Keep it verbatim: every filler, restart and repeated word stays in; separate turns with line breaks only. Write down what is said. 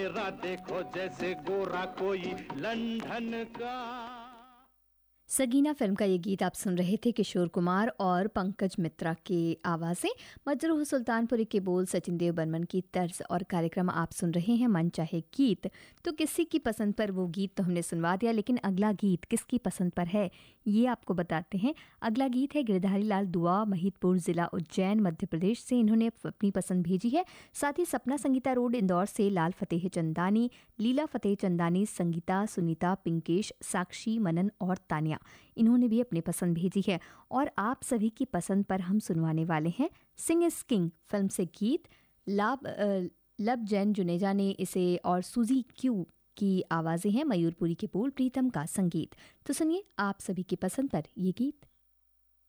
मेरा देखो जैसे गोरा कोई लंदन का।
सगीना फिल्म का ये गीत आप सुन रहे थे किशोर कुमार और पंकज मित्रा की आवाज़ें, मजरूह सुल्तानपुरी के बोल, सचिन देव बर्मन की तर्ज, और कार्यक्रम आप सुन रहे हैं मन चाहे गीत। तो किसी की पसंद पर वो गीत तो हमने सुनवा दिया, लेकिन अगला गीत किसकी पसंद पर है ये आपको बताते हैं। अगला गीत है गिरधारी लाल दुआ, महिदपुर ज़िला उज्जैन मध्य प्रदेश से। इन्होंने अपनी पसंद भेजी है। साथ ही सपना संगीता रोड इंदौर से लाल फतेह चंदानी, लीला फतेह चंदानी, संगीता, सुनीता, पिंकेश, साक्षी, मनन और तानिया, इन्होंने भी अपनी पसंद भेजी है। और आप सभी की पसंद पर हम सुनवाने वाले हैं सिंग इज किंग फिल्म से गीत। लाभ लब जैन जुनेजा ने इसे और सूजी क्यू की आवाज़ें हैं, मयूरपुरी के बोल, प्रीतम का संगीत। तो सुनिए आप सभी की पसंद पर ये गीत।